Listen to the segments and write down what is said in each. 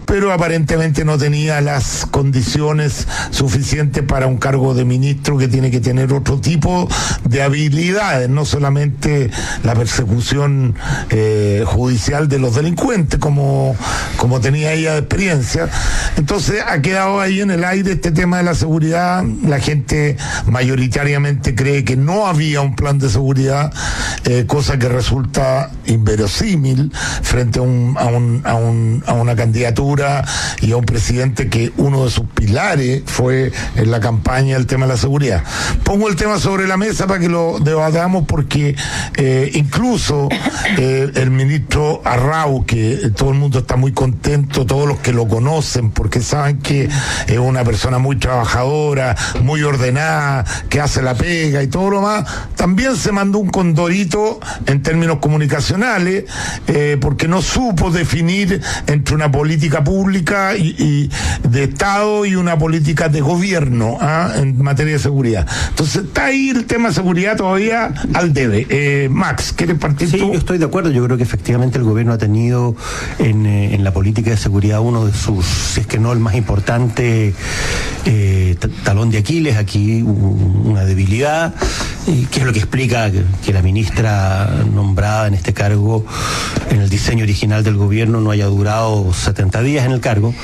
pero aparentemente no tenía las condiciones suficientes para un cargo de ministro que tiene que tener otro tipo de habilidades, no solamente la persecución judicial de los delincuentes, como tenía ella de experiencia. Entonces ha quedado ahí en el aire este tema de la seguridad. La gente mayoritariamente cree que no había un plan de seguridad, cosa que resulta inverosímil frente a una candidatura y a un presidente que uno de sus pilares fue en la campaña el tema de la seguridad. Pongo el tema sobre la mesa para que lo debatamos, porque incluso el ministro Arrau, que todo el mundo está muy contento, todos los que lo conocen, porque saben que es una persona muy trabajadora, muy ordenada, que hace la pega y todo lo más, también se mandó un condorito en términos comunicacionales, porque no supo definir entre una política pública y de Estado y una política de gobierno en materia de seguridad. Entonces está ahí el tema de seguridad todavía al debe. Max, ¿quieres partir tú? Sí, yo estoy de acuerdo. Yo creo que efectivamente el gobierno ha tenido en la política de seguridad uno de sus, si es que no el más importante, talón de Aquiles, aquí una debilidad, que es lo que explica que la ministra nombrada en este cargo, en el diseño original del gobierno, no haya durado 70 días en el cargo.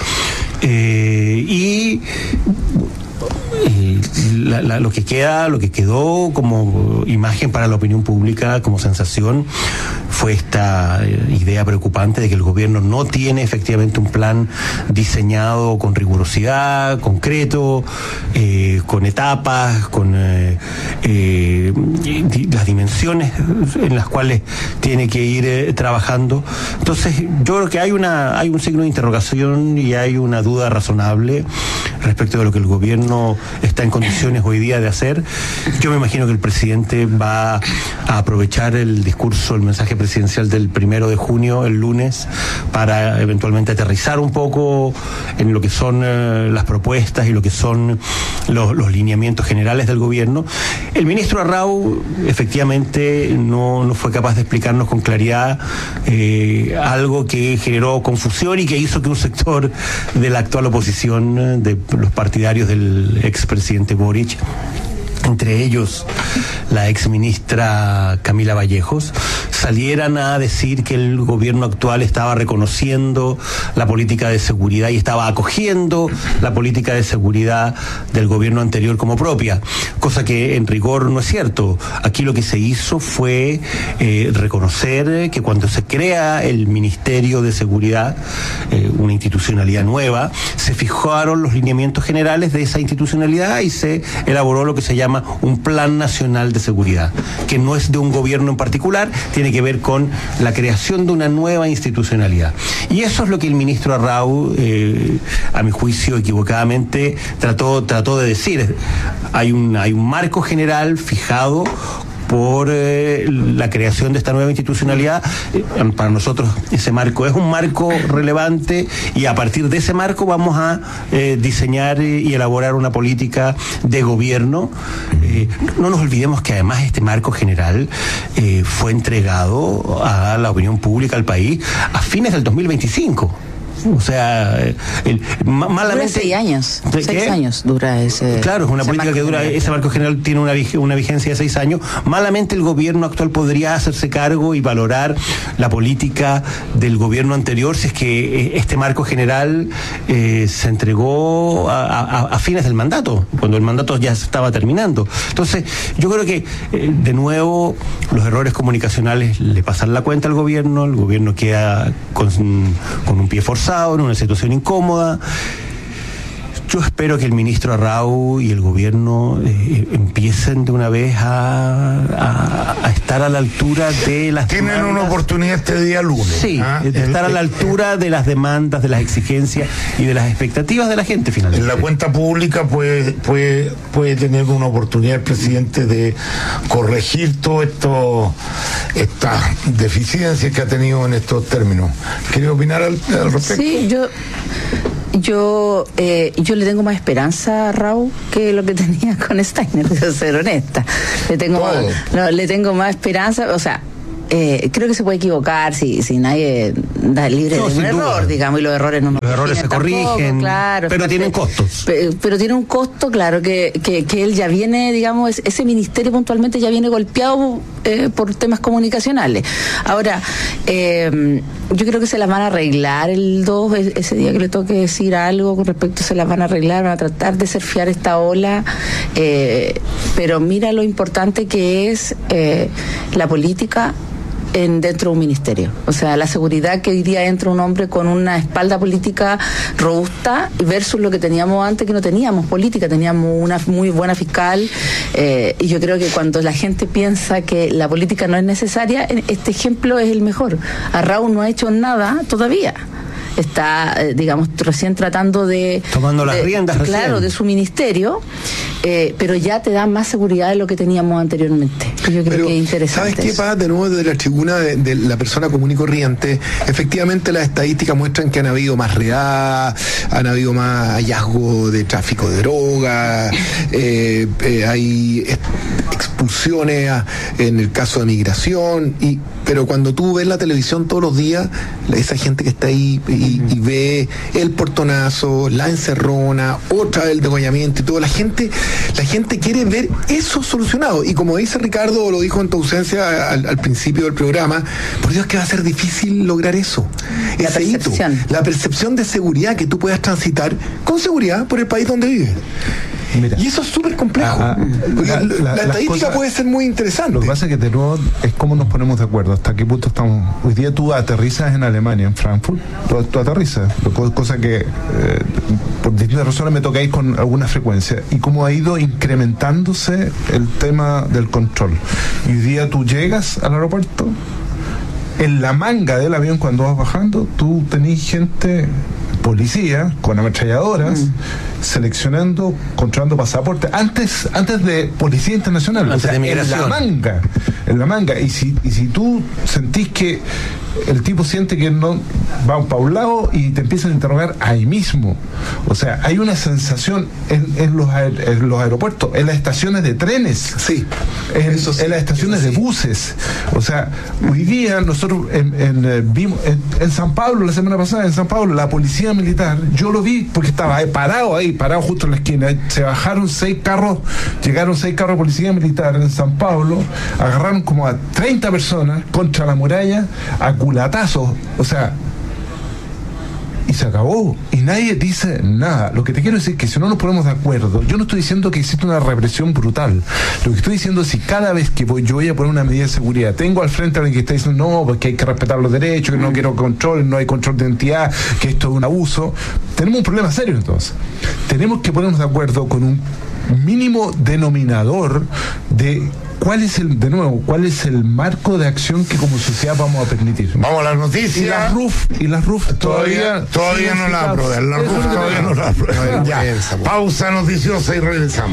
Lo que quedó como imagen para la opinión pública, como sensación, fue esta idea preocupante de que el gobierno no tiene efectivamente un plan diseñado con rigurosidad, concreto, con etapas, con las dimensiones en las cuales tiene que ir trabajando. Entonces yo creo que hay un signo de interrogación y hay una duda razonable respecto de lo que el gobierno está en condiciones hoy día de hacer. Yo me imagino que el presidente va a aprovechar el discurso, el mensaje presidencial del 1 de junio, el lunes, para eventualmente aterrizar un poco en lo que son las propuestas y lo que son los lineamientos generales del gobierno. El ministro Arrau efectivamente no fue capaz de explicarnos con claridad algo que generó confusión y que hizo que un sector de la actual oposición, de los partidarios del expresidente Boric, entre ellos la exministra Camila Vallejos, salieran a decir que el gobierno actual estaba reconociendo la política de seguridad y estaba acogiendo la política de seguridad del gobierno anterior como propia, cosa que en rigor no es cierto. Aquí lo que se hizo fue reconocer que cuando se crea el Ministerio de Seguridad, una institucionalidad nueva, se fijaron los lineamientos generales de esa institucionalidad y se elaboró lo que se llama un Plan Nacional de Seguridad, que no es de un gobierno en particular, tiene que ver con la creación de una nueva institucionalidad. Y eso es lo que el ministro Arrau, a mi juicio equivocadamente, trató de decir. Hay un marco general fijado por la creación de esta nueva institucionalidad. Para nosotros ese marco es un marco relevante y a partir de ese marco vamos a diseñar y elaborar una política de gobierno. No nos olvidemos que además este marco general fue entregado a la opinión pública, al país, a fines del 2025. O sea, malamente... Dura 6 años. 6 años dura ese... Claro, es una política que dura... General. Ese marco general tiene una vigencia de 6 años. Malamente el gobierno actual podría hacerse cargo y valorar la política del gobierno anterior si es que este marco general se entregó a fines del mandato, cuando el mandato ya se estaba terminando. Entonces, yo creo que, de nuevo, los errores comunicacionales le pasan la cuenta al gobierno, el gobierno queda con un pie forzado, en una situación incómoda. Yo espero que el ministro Arrau y el gobierno empiecen de una vez a estar a la altura de las Tienen demandas. Una oportunidad este día lunes. Sí, de estar a la altura de las demandas, de las exigencias y de las expectativas de la gente finalmente. En la cuenta pública puede tener una oportunidad el presidente de corregir todo estas deficiencias que ha tenido en estos términos. ¿Quiere opinar al respecto? Sí, yo le tengo más esperanza a Raúl que lo que tenía con Steiner, de ser honesta. Le tengo más esperanza, o sea, creo que se puede equivocar si nadie da libre de un error, digamos, y los errores no nos los errores se corrigen, claro, pero tienen costos. Pero tiene un costo, claro, que él ya viene, digamos, ese ministerio puntualmente ya viene golpeado por temas comunicacionales. Ahora, yo creo que se las van a arreglar el 2, ese día que le toque decir algo con respecto, se las van a arreglar, van a tratar de surfear esta ola, pero mira lo importante que es la política dentro de un ministerio. O sea, la seguridad que hoy día entra un hombre con una espalda política robusta versus lo que teníamos antes, que no teníamos política, teníamos una muy buena fiscal, y yo creo que cuando la gente piensa que la política no es necesaria, este ejemplo es el mejor. Arrau no ha hecho nada todavía. Está, digamos, recién tratando de... Tomando las riendas recién. Claro, de su ministerio, pero ya te da más seguridad de lo que teníamos anteriormente. Yo creo que es interesante. ¿Sabes qué pasa? De nuevo, desde la tribuna de la persona común y corriente, efectivamente las estadísticas muestran que han habido más redadas, han habido más hallazgos de tráfico de drogas, hay expulsiones en el caso de migración, pero cuando tú ves la televisión todos los días, esa gente que está ahí y ve el portonazo, la encerrona, otra vez el degollamiento y todo, la gente quiere ver eso solucionado. Y como dice Ricardo, lo dijo en tu ausencia al principio del programa, por Dios que va a ser difícil lograr eso. Ese hito, la percepción de seguridad, que tú puedas transitar con seguridad por el país donde vives. Mira, y eso es súper complejo. La estadística puede ser muy interesante. Lo que pasa es que de nuevo es cómo nos ponemos de acuerdo, hasta qué punto estamos. Hoy día tú aterrizas en Alemania, en Frankfurt, tú aterrizas, cosa que por distintas razones me toca ir con alguna frecuencia, y cómo ha ido incrementándose el tema del control. Y hoy día tú llegas al aeropuerto, en la manga del avión cuando vas bajando, tú tenés gente, policía con ametralladoras, seleccionando, controlando pasaportes, antes de Policía Internacional, antes, o sea, de migración. En la manga, y si tú sentís que el tipo siente que no va para un lado y te empiezan a interrogar ahí mismo. O sea, hay una sensación en los aeropuertos, en las estaciones de trenes, en las estaciones de buses. O sea, hoy día nosotros vimos en San Pablo, la semana pasada, en San Pablo, la policía militar, yo lo vi porque estaba parado justo en la esquina. Se bajaron 6 carros, llegaron 6 carros de policía militar en San Pablo, agarraron como a 30 personas contra la muralla, a culatazos, o sea, y se acabó, y nadie dice nada. Lo que te quiero decir es que si no nos ponemos de acuerdo, yo no estoy diciendo que existe una represión brutal, lo que estoy diciendo es si cada vez que yo voy a poner una medida de seguridad, tengo al frente a alguien que está diciendo no, porque hay que respetar los derechos, que no quiero control, no hay control de identidad, que esto es un abuso, tenemos un problema serio. Entonces tenemos que ponernos de acuerdo con un mínimo denominador de cuál es el marco de acción que como sociedad vamos a permitir. Vamos a las noticias. Y las RUF todavía no la aprueban. La RUF todavía no la aprueban. Ya, pausa noticiosa y regresamos.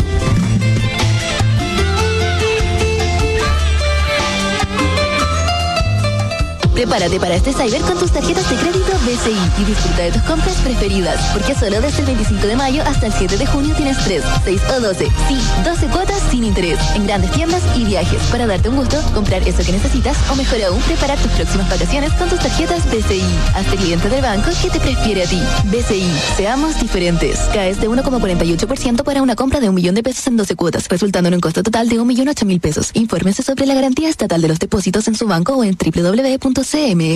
Prepárate para este Cyber con tus tarjetas de crédito BCI y disfruta de tus compras preferidas, porque solo desde el 25 de mayo hasta el 7 de junio tienes 3, 6 o 12, sí, 12 cuotas sin interés en grandes tiendas y viajes para darte un gusto, comprar eso que necesitas o mejor aún, preparar tus próximas vacaciones con tus tarjetas BCI. Hazte cliente del banco que te prefiere a ti. BCI, seamos diferentes. Caes de 1,48% para una compra de 1 millón de pesos en 12 cuotas, resultando en un costo total de 1.008.000 pesos. Infórmese sobre la garantía estatal de los depósitos en su banco o en www.cmfchile.cl.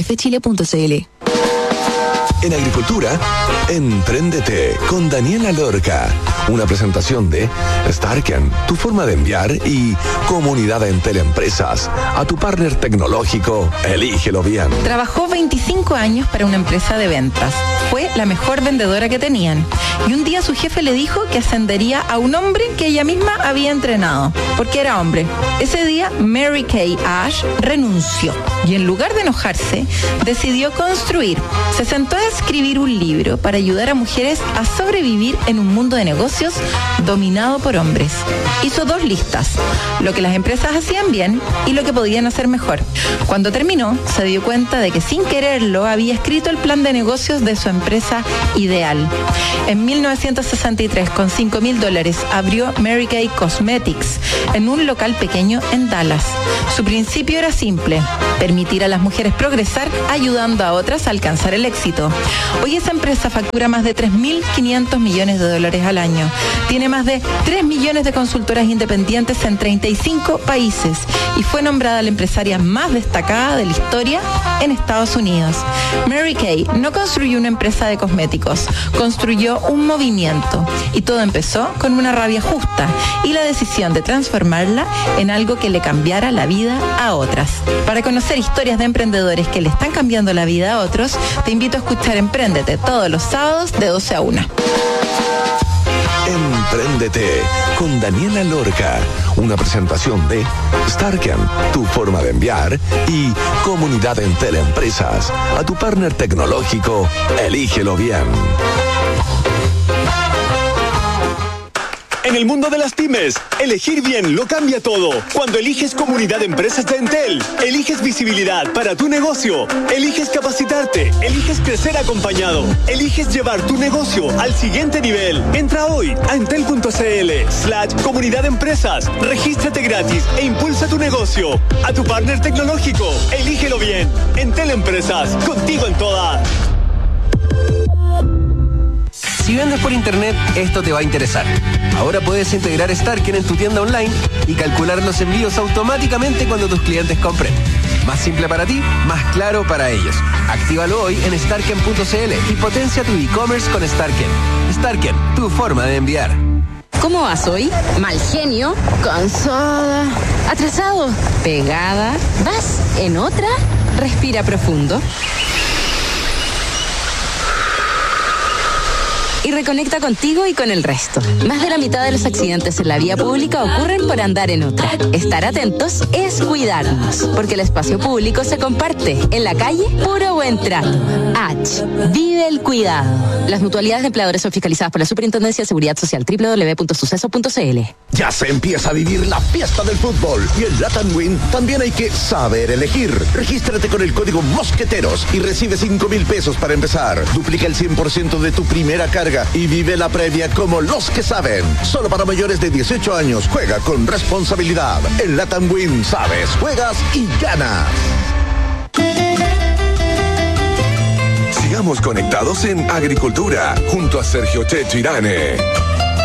En Agricultura, Empréndete con Daniela Lorca. Una presentación de Starken, tu forma de enviar, y Comunidad Entel Empresas. A tu partner tecnológico, elígelo bien. Trabajó 25 años para una empresa de ventas. Fue la mejor vendedora que tenían. Y un día su jefe le dijo que ascendería a un hombre que ella misma había entrenado, porque era hombre. Ese día, Mary Kay Ash renunció y en lugar de enojarse, decidió construir. Se sentó a escribir un libro para ayudar a mujeres a sobrevivir en un mundo de negocios negocios dominado por hombres. Hizo 2 listas, lo que las empresas hacían bien y lo que podían hacer mejor. Cuando terminó, se dio cuenta de que sin quererlo había escrito el plan de negocios de su empresa ideal. En 1963, con $5,000, abrió Mary Kay Cosmetics en un local pequeño en Dallas. Su principio era simple: permitir a las mujeres progresar ayudando a otras a alcanzar el éxito. Hoy esa empresa factura más de $3.500 millones al año. Tiene más de 3 millones de consultoras independientes en 35 países y fue nombrada la empresaria más destacada de la historia en Estados Unidos. Mary Kay no construyó una empresa de cosméticos, construyó un movimiento, y todo empezó con una rabia justa y la decisión de transformarla en algo que le cambiara la vida a otras. Para conocer historias de emprendedores que le están cambiando la vida a otros, te invito a escuchar Empréndete todos los sábados de 12 a 1. Empréndete con Daniela Lorca, una presentación de Starken, tu forma de enviar, y Comunidad en Teleempresas. A tu partner tecnológico, elígelo bien. En el mundo de las pymes, elegir bien lo cambia todo. Cuando eliges Comunidad de Empresas de Entel, eliges visibilidad para tu negocio, eliges capacitarte, eliges crecer acompañado, eliges llevar tu negocio al siguiente nivel. Entra hoy a entel.cl/Comunidad de Empresas, regístrate gratis e impulsa tu negocio. A tu partner tecnológico, elígelo bien. Entel Empresas, contigo en todas. Si vendes por internet, esto te va a interesar. Ahora puedes integrar Starken en tu tienda online y calcular los envíos automáticamente cuando tus clientes compren. Más simple para ti, más claro para ellos. Actívalo hoy en starken.cl y potencia tu e-commerce con Starken. Starken, tu forma de enviar. ¿Cómo vas hoy? Mal genio, cansada, atrasado, pegada. ¿Vas en otra? Respira profundo. Y reconecta contigo y con el resto. Más de la mitad de los accidentes en la vía pública ocurren por andar en otra. Estar atentos es cuidarnos, porque el espacio público se comparte. En la calle, puro buen trato. H. Vive el cuidado. Las mutualidades de empleadores son fiscalizadas por la Superintendencia de Seguridad Social. www.suceso.cl. Ya se empieza a vivir la fiesta del fútbol y en LATAM Win también hay que saber elegir. Regístrate con el código Mosqueteros y recibe 5,000 pesos para empezar. Duplica el 100% de tu primera carga y vive la previa como los que saben. Solo para mayores de 18 años. Juega con responsabilidad. En LATAM Win sabes, juegas y ganas. Sigamos conectados en Agricultura junto a Sergio Checho Irane.